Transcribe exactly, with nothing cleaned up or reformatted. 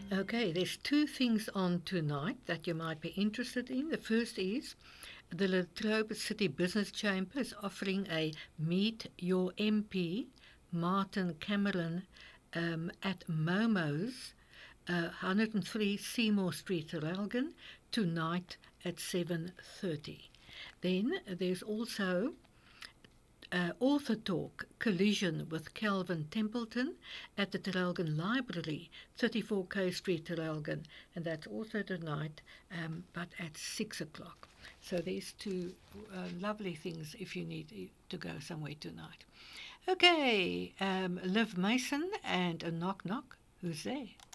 Okay, there's two things on tonight that you might be interested in. The first is the Latrobe City Business Chamber is offering a Meet Your M P, Martin Cameron, um, at Momo's, uh, one oh three Seymour Street, Traralgon, tonight at seven thirty. Then there's also uh, Author Talk Collision with Calvin Templeton at the Traralgon Library, thirty-four K Street, Traralgon, and that's also tonight, um, but at six o'clock. So there's two uh, lovely things if you need to go somewhere tonight. Okay, um, Liv Mason and a knock knock. Who's there?